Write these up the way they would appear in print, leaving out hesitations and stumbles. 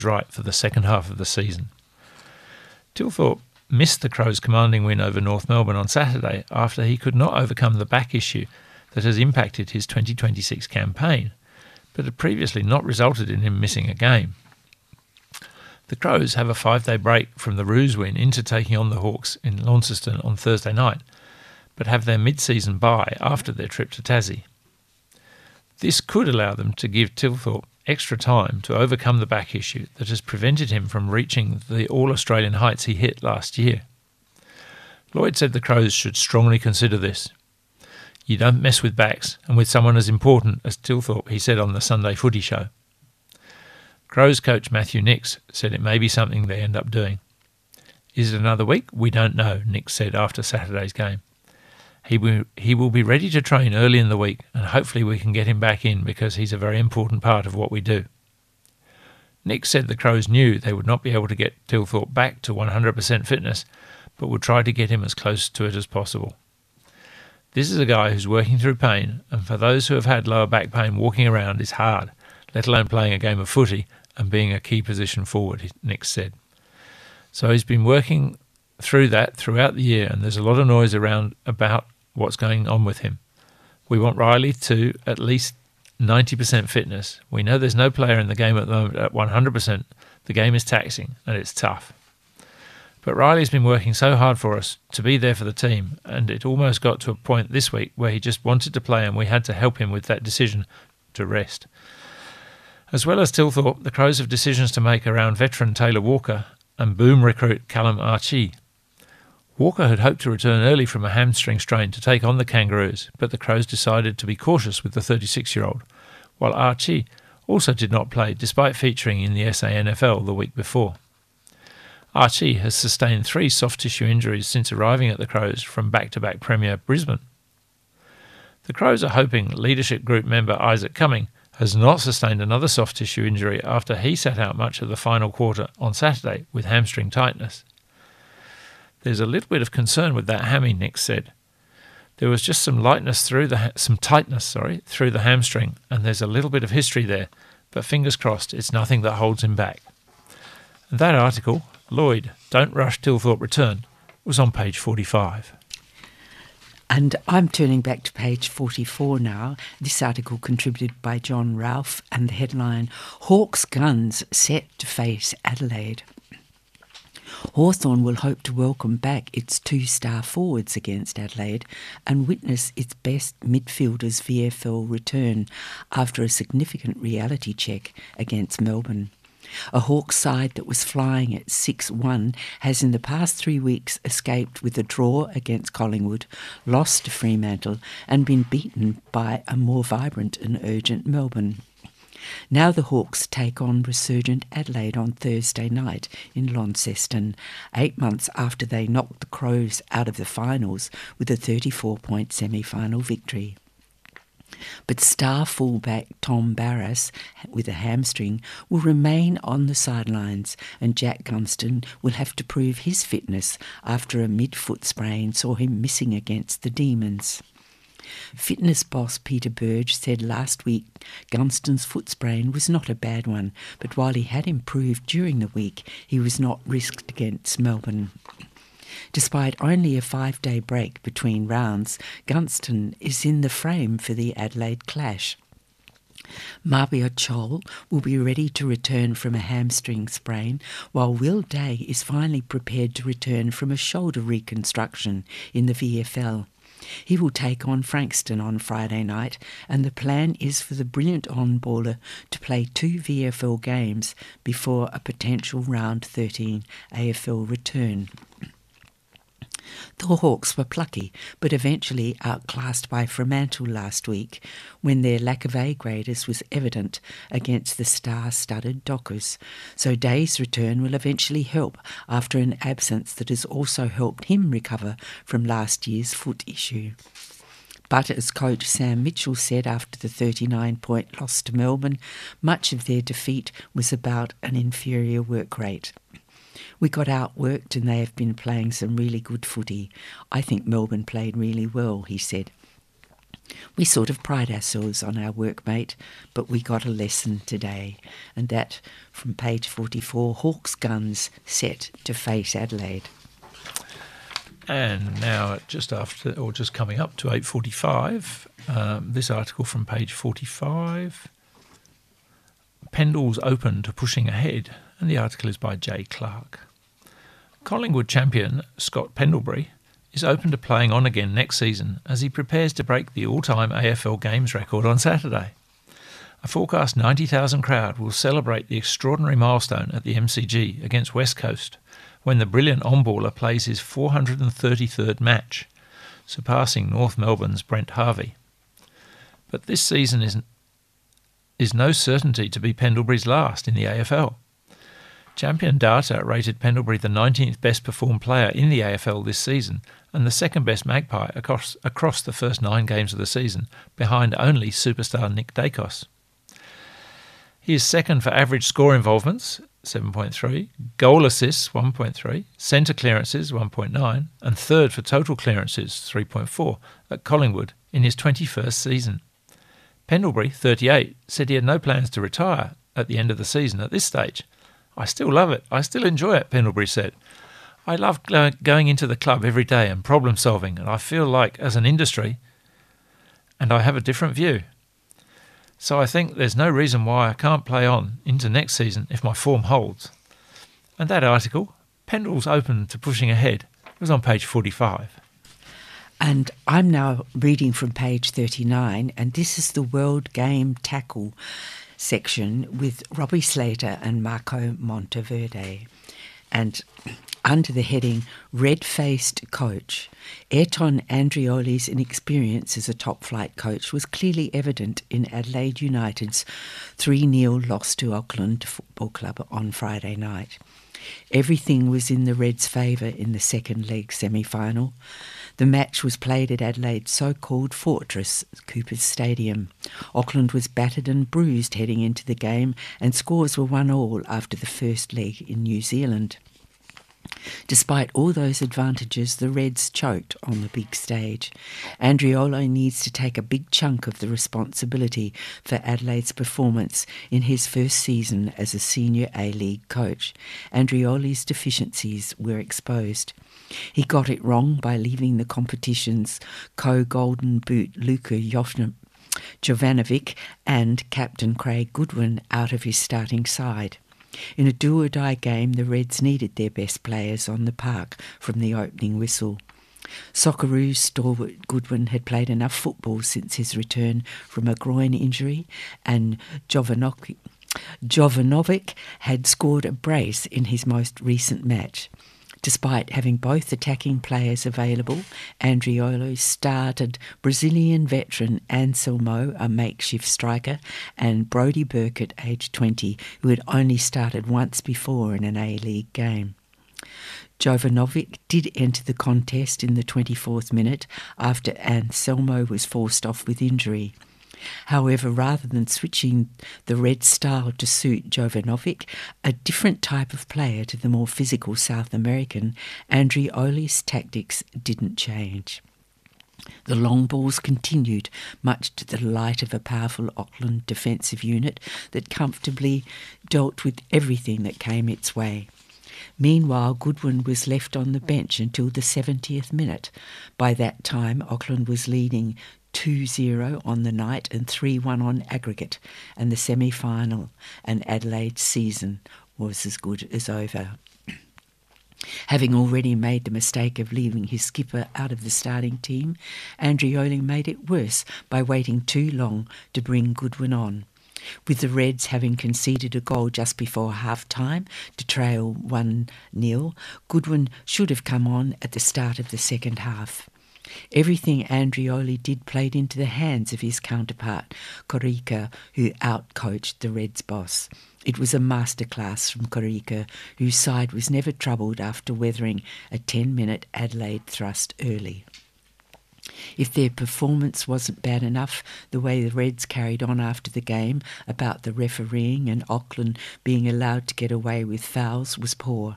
right for the second half of the season. Tilthorpe missed the Crows' commanding win over North Melbourne on Saturday after he could not overcome the back issue that has impacted his 2026 campaign, but had previously not resulted in him missing a game. The Crows have a 5-day break from the Roos win into taking on the Hawks in Launceston on Thursday night, but have their mid-season bye after their trip to Tassie. This could allow them to give Tilthorpe extra time to overcome the back issue that has prevented him from reaching the All-Australian heights he hit last year. Lloyd said the Crows should strongly consider this. You don't mess with backs, and with someone as important as Tilthorpe, he said on the Sunday Footy Show. Crows coach Matthew Nicks said it may be something they end up doing. Is it another week? We don't know, Nicks said after Saturday's game. He will be ready to train early in the week, and hopefully we can get him back in because he's a very important part of what we do. Nicks said the Crows knew they would not be able to get Tilthorpe back to 100% fitness, but would try to get him as close to it as possible. This is a guy who's working through pain, and for those who have had lower back pain, walking around is hard, let alone playing a game of footy and being a key position forward, Nicks said. So he's been working through that throughout the year, and there's a lot of noise around about what's going on with him. We want Riley to at least 90% fitness. We know there's no player in the game at the moment at 100%. The game is taxing and it's tough. But Riley's been working so hard for us to be there for the team, and it almost got to a point this week where he just wanted to play and we had to help him with that decision to rest. As well as Tilthorpe, the Crows have decisions to make around veteran Taylor Walker and boom recruit Callum Archie. Walker had hoped to return early from a hamstring strain to take on the Kangaroos, but the Crows decided to be cautious with the 36-year-old, while Archie also did not play despite featuring in the SANFL the week before. Archie has sustained 3 soft tissue injuries since arriving at the Crows from back-to-back Premier Brisbane. The Crows are hoping leadership group member Isaac Cumming has not sustained another soft tissue injury after he sat out much of the final quarter on Saturday with hamstring tightness. There's a little bit of concern with that hammy, Nicks said. There was just some tightness through the hamstring, and there's a little bit of history there, but fingers crossed it's nothing that holds him back. And that article, Lloyd, Don't Rush Tilthorpe Return, was on page 45. And I'm turning back to page 44 now. This article contributed by John Ralph, and the headline, Hawks Guns Set to Face Adelaide. Hawthorn will hope to welcome back its 2-star forwards against Adelaide and witness its best midfielders' VFL return after a significant reality check against Melbourne. A Hawks side that was flying at 6-1 has in the past 3 weeks escaped with a draw against Collingwood, lost to Fremantle and been beaten by a more vibrant and urgent Melbourne. Now the Hawks take on resurgent Adelaide on Thursday night in Launceston, 8 months after they knocked the Crows out of the finals with a 34-point semi-final victory. But star fullback Tom Barrass, with a hamstring, will remain on the sidelines, and Jack Gunston will have to prove his fitness after a mid-foot sprain saw him missing against the Demons. Fitness boss Peter Burge said last week Gunston's foot sprain was not a bad one, but while he had improved during the week, he was not risked against Melbourne. Despite only a 5-day break between rounds, Gunston is in the frame for the Adelaide clash. Mabia Chol will be ready to return from a hamstring sprain, while Will Day is finally prepared to return from a shoulder reconstruction in the VFL. He will take on Frankston on Friday night, and the plan is for the brilliant on-baller to play 2 VFL games before a potential round 13 AFL return. The Hawks were plucky, but eventually outclassed by Fremantle last week, when their lack of A-graders was evident against the star-studded Dockers. So Day's return will eventually help after an absence that has also helped him recover from last year's foot issue. But as coach Sam Mitchell said after the 39-point loss to Melbourne, much of their defeat was about an inferior work rate. We got outworked and they have been playing some really good footy. I think Melbourne played really well, he said. We sort of pride ourselves on our workmate, but we got a lesson today. And that from page 44, Hawks Guns set to face Adelaide. And now just after, or just coming up to 8:45, this article from page 45, Pendle's open to pushing ahead, and the article is by Jay Clark. Collingwood champion Scott Pendlebury is open to playing on again next season as he prepares to break the all-time AFL games record on Saturday. A forecast 90,000 crowd will celebrate the extraordinary milestone at the MCG against West Coast when the brilliant on-baller plays his 433rd match, surpassing North Melbourne's Brent Harvey. But this season is no certainty to be Pendlebury's last in the AFL. Champion Data rated Pendlebury the 19th best performed player in the AFL this season and the second best Magpie across the first 9 games of the season, behind only superstar Nick Dacos. He is second for average score involvements, 7.3, goal assists, 1.3, centre clearances, 1.9, and third for total clearances, 3.4, at Collingwood in his 21st season. Pendlebury, 38, said he had no plans to retire at the end of the season at this stage. "I still love it. I still enjoy it," Pendlebury said. "I love going into the club every day and problem solving, and I feel like, as an industry, and I have a different view. So I think there's no reason why I can't play on into next season if my form holds." And that article, Pendle's open to pushing ahead, was on page 45. And I'm now reading from page 39, and this is the World Game Tackle section with Robbie Slater and Marco Monteverde. And under the heading Red-Faced Coach, Ayrton Andrioli's inexperience as a top-flight coach was clearly evident in Adelaide United's 3-0 loss to Auckland Football Club on Friday night. Everything was in the Reds' favour in the second leg semi-final. The match was played at Adelaide's so-called fortress, Coopers Stadium. Auckland was battered and bruised heading into the game, and scores were 1-1 after the first leg in New Zealand. Despite all those advantages, the Reds choked on the big stage. Andriolo needs to take a big chunk of the responsibility for Adelaide's performance in his first season as a senior A-League coach. Andrioli's deficiencies were exposed. He got it wrong by leaving the competition's co-Golden Boot Luka Jovanovic and captain Craig Goodwin out of his starting side. In a do-or-die game, the Reds needed their best players on the park from the opening whistle. Socceroos stalwart Goodwin had played enough football since his return from a groin injury, and Jovanovic had scored a brace in his most recent match. Despite having both attacking players available, Andriolo started Brazilian veteran Anselmo, a makeshift striker, and Brodie Burkett, aged 20, who had only started once before in an A-League game. Jovanovic did enter the contest in the 24th minute after Anselmo was forced off with injury. However, rather than switching the red style to suit Jovanovic, a different type of player to the more physical South American, Andrioli's tactics didn't change. The long balls continued, much to the delight of a powerful Auckland defensive unit that comfortably dealt with everything that came its way. Meanwhile, Goodwin was left on the bench until the 70th minute. By that time, Auckland was leading 2-0 on the night and 3-1 on aggregate, and the semi-final and Adelaide's season was as good as over. Having already made the mistake of leaving his skipper out of the starting team, Andrioli made it worse by waiting too long to bring Goodwin on. With the Reds having conceded a goal just before half-time to trail 1-0, Goodwin should have come on at the start of the second half. Everything Andrioli did played into the hands of his counterpart, Corica, who out-coached the Reds' boss. It was a masterclass from Corica, whose side was never troubled after weathering a 10-minute Adelaide thrust early. If their performance wasn't bad enough, the way the Reds carried on after the game about the refereeing and Auckland being allowed to get away with fouls was poor.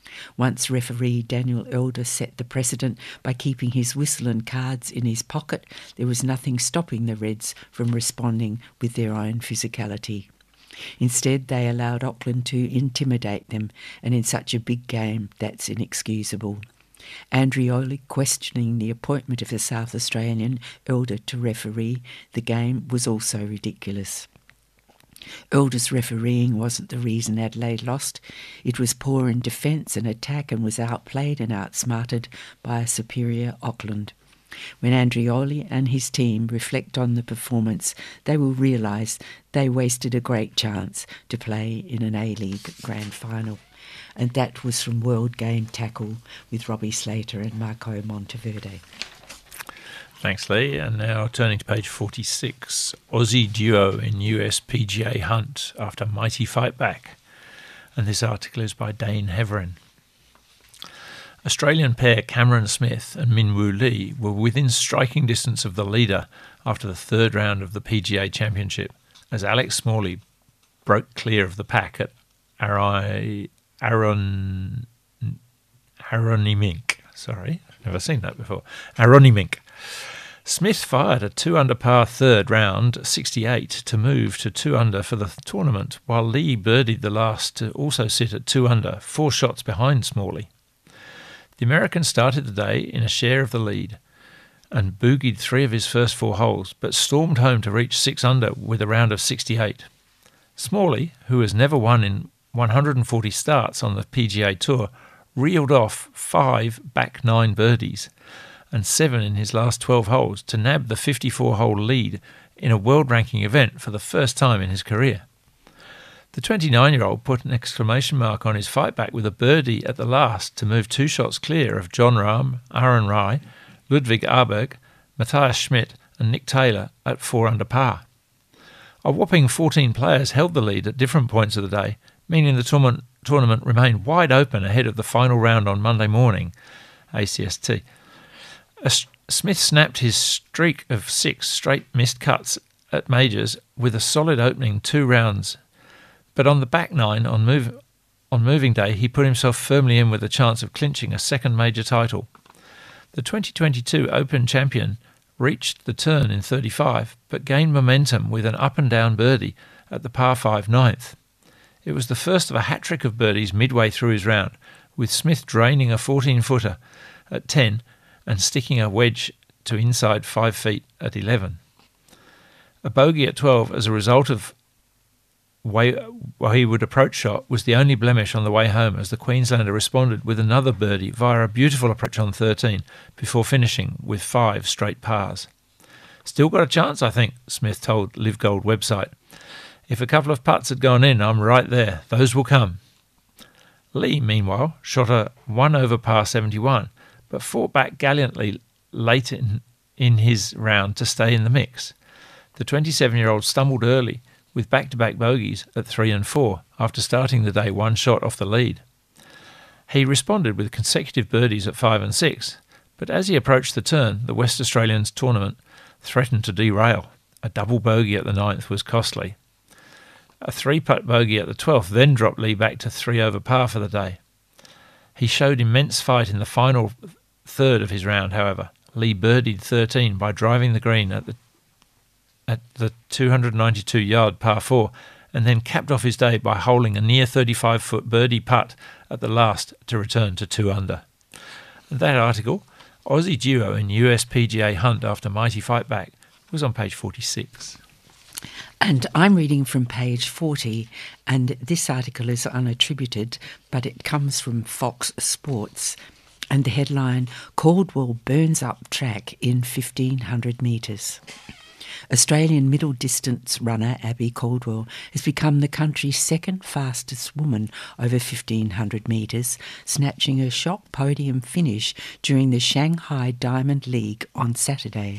Once referee Daniel Elder set the precedent by keeping his whistle and cards in his pocket, there was nothing stopping the Reds from responding with their own physicality. Instead, they allowed Auckland to intimidate them, and in such a big game, that's inexcusable. Andrioli questioning the appointment of the South Australian Elder to referee the game was also ridiculous. Elder's refereeing wasn't the reason Adelaide lost. It was poor in defence and attack and was outplayed and outsmarted by a superior Auckland. When Andrioli and his team reflect on the performance, they will realise they wasted a great chance to play in an A-League Grand Final. And that was from World Game Tackle with Robbie Slater and Marco Monteverde. Thanks, Lee. And now turning to page 46, Aussie duo in US PGA hunt after mighty fight back. And this article is by Dane Heverin. Australian pair Cameron Smith and Minwoo Lee were within striking distance of the leader after the third round of the PGA Championship, as Alex Smalley broke clear of the pack at Aronimink. Sorry, I've never seen that before. Aronimink. Smith fired a 2-under par third round, 68, to move to 2-under for the tournament, while Lee birdied the last to also sit at 2-under, 4 shots behind Smalley. The American started the day in a share of the lead and bogeyed 3 of his first 4 holes, but stormed home to reach 6-under with a round of 68. Smalley, who has never won in 140 starts on the PGA Tour, reeled off 5 back 9 birdies and 7 in his last 12 holes to nab the 54-hole lead in a world-ranking event for the first time in his career. The 29-year-old put an exclamation mark on his fight back with a birdie at the last to move 2 shots clear of Jon Rahm, Aaron Rai, Ludwig Aberg, Matthias Schmidt and Nick Taylor at 4 under par. A whopping 14 players held the lead at different points of the day, meaning the tournament remained wide open ahead of the final round on Monday morning, ACST. Smith snapped his streak of 6 straight missed cuts at majors with a solid opening 2 rounds. But on the back 9 on moving day, he put himself firmly in with a chance of clinching a second major title. The 2022 Open champion reached the turn in 35, but gained momentum with an up-and-down birdie at the par 5 9th. It was the first of a hat-trick of birdies midway through his round, with Smith draining a 14-footer at 10 and sticking a wedge to inside 5 feet at 11. A bogey at 12 as a result of while he would approach shot was the only blemish on the way home, as the Queenslander responded with another birdie via a beautiful approach on 13 before finishing with 5 straight pars. "Still got a chance, I think," Smith told Live Gold website. "If a couple of putts had gone in, I'm right there. Those will come." Lee, meanwhile, shot a 1 over par 71, but fought back gallantly late in his round to stay in the mix. The 27-year-old stumbled early with back-to-back bogeys at 3 and 4 after starting the day 1 shot off the lead. He responded with consecutive birdies at 5 and 6, but as he approached the turn, the West Australians tournament threatened to derail. A double bogey at the 9th was costly. A 3-putt bogey at the 12th then dropped Lee back to 3 over par for the day. He showed immense fight in the final third of his round, however. Lee birdied 13 by driving the green at the 292-yard par 4, and then capped off his day by holing a near 35-foot birdie putt at the last to return to 2 under. And that article, Aussie duo in US PGA hunt after mighty fight back, was on page 46. And I'm reading from page 40, and this article is unattributed, but it comes from Fox Sports. And the headline, "Caldwell burns up track in 1,500 metres." Australian middle distance runner Abby Caldwell has become the country's second fastest woman over 1,500 metres, snatching a shock podium finish during the Shanghai Diamond League on Saturday.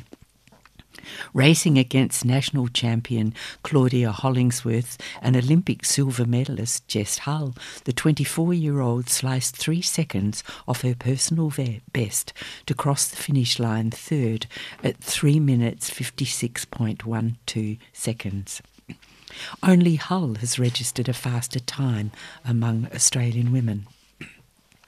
Racing against national champion Claudia Hollingsworth and Olympic silver medalist Jess Hull, the 24-year-old sliced 3 seconds off her personal best to cross the finish line third at 3 minutes 56.12 seconds. Only Hull has registered a faster time among Australian women.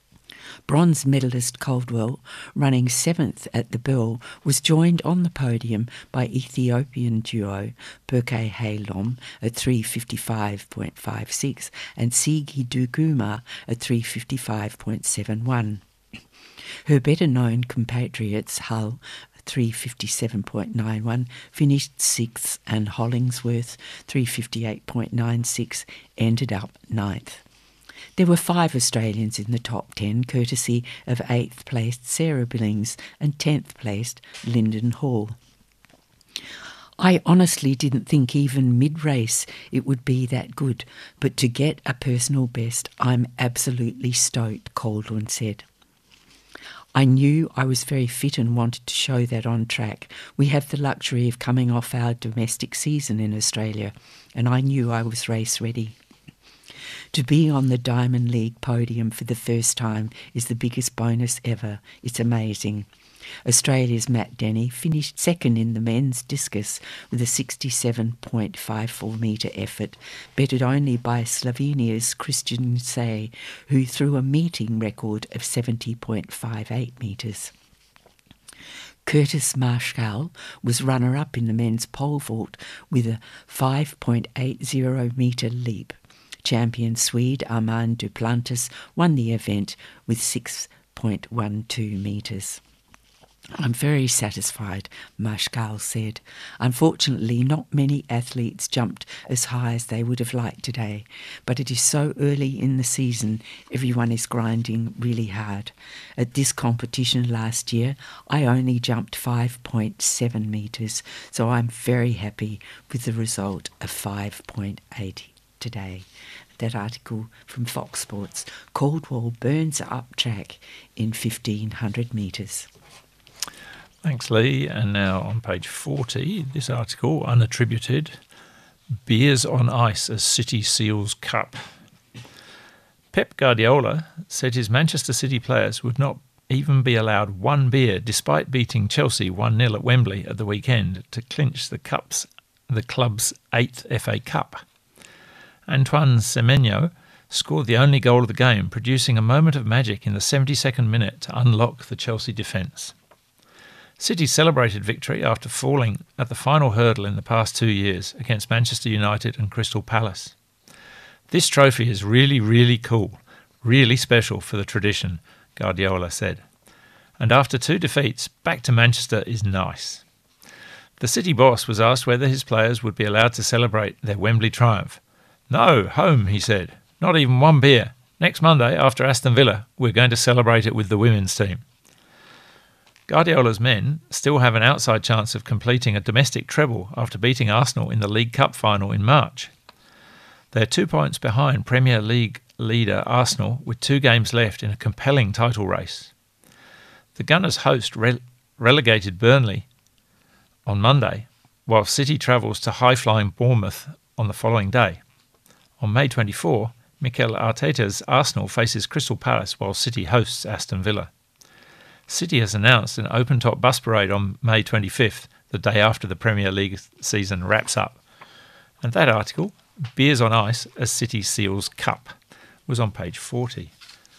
Bronze medalist Caldwell, running 7th at the Bell, was joined on the podium by Ethiopian duo Berke Haylom at 3:55.56 and Sigi Duguma at 3:55.71. Her better-known compatriots Hull 3:57.91 finished 6th, and Hollingsworth 3:58.96 ended up 9th. There were 5 Australians in the top 10, courtesy of 8th placed Sarah Billings and 10th placed Lyndon Hall. I honestly didn't think even mid-race it would be that good, but to get a personal best, I'm absolutely stoked, Caldwell said. I knew I was very fit and wanted to show that on track. We have the luxury of coming off our domestic season in Australia, and I knew I was race ready. To be on the Diamond League podium for the first time is the biggest bonus ever. It's amazing. Australia's Matt Denny finished 2nd in the men's discus with a 67.54 metre effort, bettered only by Slovenia's Christian Say, who threw a meeting record of 70.58 metres. Curtis Marshall was runner-up in the men's pole vault with a 5.80 metre leap. Champion Swede Armand Duplantis won the event with 6.12 metres. I'm very satisfied, Marshall said. Unfortunately, not many athletes jumped as high as they would have liked today, but it is so early in the season, everyone is grinding really hard. At this competition last year, I only jumped 5.7 metres, so I'm very happy with the result of 5.80 today. That article from Fox Sports. Caldwell burns up track in 1,500 metres. Thanks, Lee. And now on page 40, this article, unattributed, Beers on Ice as City seals Cup. Pep Guardiola said his Manchester City players would not even be allowed one beer despite beating Chelsea 1-0 at Wembley at the weekend to clinch the club's 8th FA Cup. Antoine Semenyo scored the only goal of the game, producing a moment of magic in the 72nd minute to unlock the Chelsea defence. City celebrated victory after falling at the final hurdle in the past 2 years against Manchester United and Crystal Palace. This trophy is really, really cool, really special for the tradition, Guardiola said. And after 2 defeats, back to Manchester is nice. The City boss was asked whether his players would be allowed to celebrate their Wembley triumph. No, home, he said. Not even one beer. Next Monday, after Aston Villa, we're going to celebrate it with the women's team. Guardiola's men still have an outside chance of completing a domestic treble after beating Arsenal in the League Cup final in March. They're 2 points behind Premier League leader Arsenal with 2 games left in a compelling title race. The Gunners host relegated Burnley on Monday, while City travels to high-flying Bournemouth on the following day. On May 24, Mikel Arteta's Arsenal faces Crystal Palace while City hosts Aston Villa. City has announced an open-top bus parade on May 25th, the day after the Premier League season wraps up. And that article, Beers on Ice as City seals Cup, was on page 40.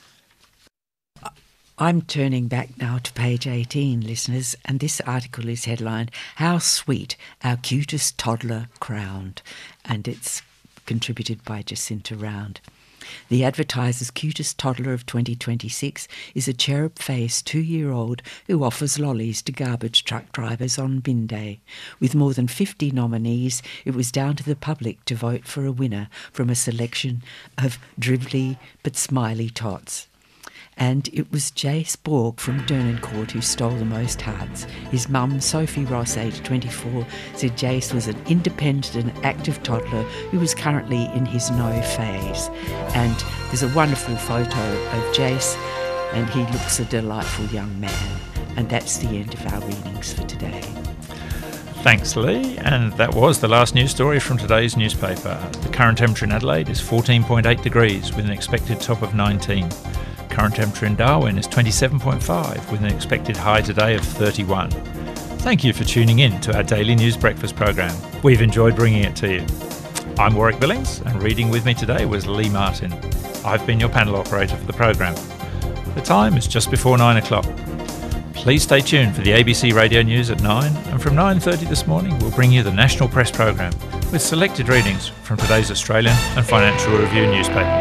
I'm turning back now to page 18, listeners, and this article is headlined, How Sweet, Our Cutest Toddler Crowned, and it's contributed by Jacinta Round. The Advertiser's cutest toddler of 2026 is a cherub-faced 2-year-old who offers lollies to garbage truck drivers on bin day. With more than 50 nominees, it was down to the public to vote for a winner from a selection of dribbly but smiley tots. And it was Jace Borg from Dernancourt who stole the most hearts. His mum, Sophie Ross, aged 24, said Jace was an independent and active toddler who was currently in his no phase. And there's a wonderful photo of Jace, and he looks a delightful young man. And that's the end of our readings for today. Thanks, Lee. And that was the last news story from today's newspaper. The current temperature in Adelaide is 14.8 degrees with an expected top of 19. Current temperature in Darwin is 27.5 with an expected high today of 31. Thank you for tuning in to our daily news breakfast program. We've enjoyed bringing it to you. I'm Warwick Billings, and reading with me today was Lee Martin. I've been your panel operator for the program. The time is just before 9 o'clock. Please stay tuned for the ABC Radio News at 9, and from 9:30 this morning we'll bring you the National Press Program with selected readings from today's Australian and Financial Review newspapers.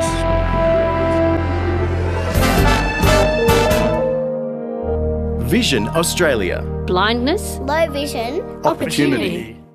Vision Australia. Blindness, low vision, Opportunity.